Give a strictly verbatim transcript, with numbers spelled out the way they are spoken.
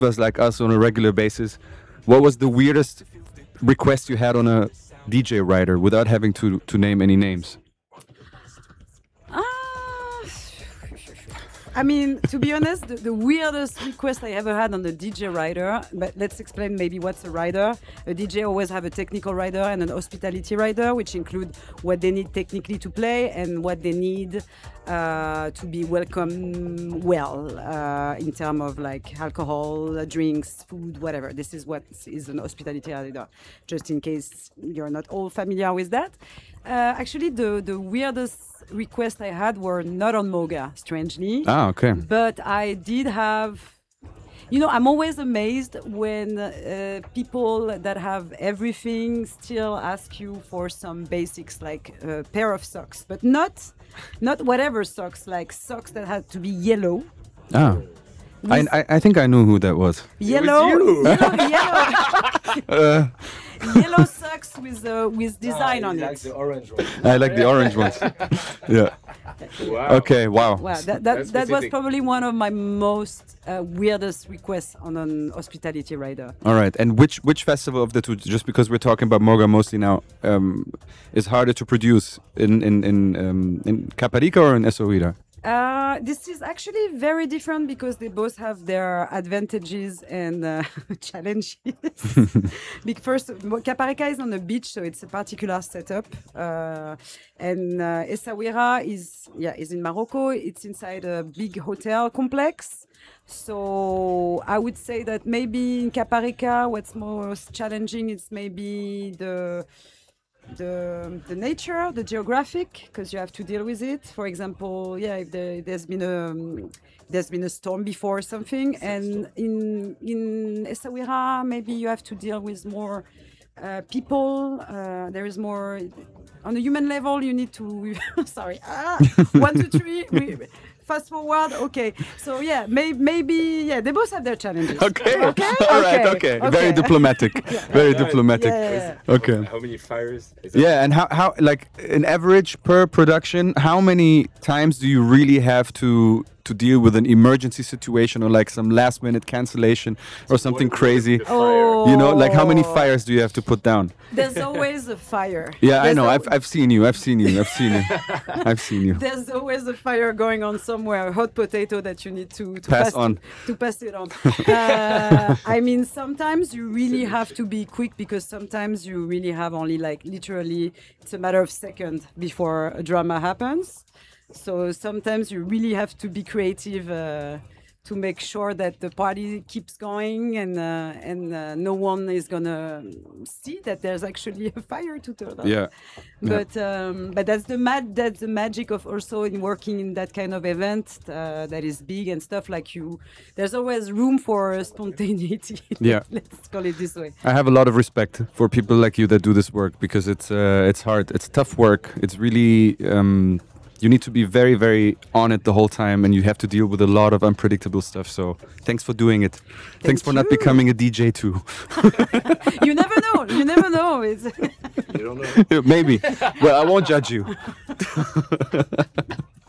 us like us on a regular basis, what was the weirdest request you had on a D J rider without having to to name any names? Ah, I mean, to be honest, the, the weirdest request I ever had on the D J rider, but let's explain maybe what's a rider. A D J always have a technical rider and an hospitality rider, which include what they need technically to play and what they need uh, to be welcome well uh, in terms of like alcohol, drinks, food, whatever. This is what is an hospitality rider, just in case you're not all familiar with that. Uh, actually, the, the weirdest requests I had were not on Moga, strangely. Ah, okay. But I did have, you know, I'm always amazed when uh, people that have everything still ask you for some basics like a pair of socks, but not, not whatever socks, like socks that had to be yellow. Ah. I, I I think I knew who that was. Yellow, you. yellow, yellow, Uh, yellow socks with uh, with design Ah, on he it. likes the orange one. I like the orange ones. Yeah. Wow. Okay. Wow. Wow, that, that, That's that was specific. probably one of my most uh, weirdest requests on an hospitality rider. All right. And which which festival of the two? Just because we're talking about Moga mostly now, um, is harder to produce in in in um, in Caparica or in Essaouira? Uh, this is actually very different because they both have their advantages and uh, challenges. Big first, Mo- Caparica is on the beach, so it's a particular setup, uh, and uh, Essaouira is yeah is in Morocco. It's inside a big hotel complex. So I would say that maybe in Caparica, what's most challenging is maybe the the the nature, the geographic, because you have to deal with it. For example, yeah, if there, there's been a um, there's been a storm before or something, and in in Essaouira, maybe you have to deal with more uh, people. Uh, there is more on a human level. You need to sorry, ah, one, two, three. We, Fast forward, okay. So yeah, may, maybe yeah, they both have their challenges. Okay. Okay. All right. Okay. Very diplomatic. Very diplomatic. Yeah, yeah, Okay. How many fires? Is that? Yeah, and how, how like an average per production, how many times do you really have to to deal with an emergency situation or like some last minute cancellation or something What- what is crazy? the fire? Oh. You know, like how many fires do you have to put down? There's always a fire. Yeah, I There's know. al- I've I've seen you. I've seen you. I've seen you. I've seen you. There's always a fire going on somewhere, a hot potato that you need to, to Pass on. to pass it on. uh, I mean, sometimes you really have to be quick because sometimes you really have only like literally it's a matter of seconds before a drama happens. So sometimes you really have to be creative uh, to make sure that the party keeps going and uh, and uh, no one is gonna see that there's actually a fire to turn on. Yeah. But um, but that's the mad that's the magic of also in working in that kind of event uh, that is big and stuff like you. There's always room for spontaneity. Yeah. Let's call it this way. I have a lot of respect for people like you that do this work because it's uh, it's hard. It's tough work. It's really um, you need to be very very on it the whole time, and you have to deal with a lot of unpredictable stuff. So thanks for doing it. Thanks for not you. becoming a D J too. You never know. You never know. It's You don't know. Maybe. Well, I won't judge you.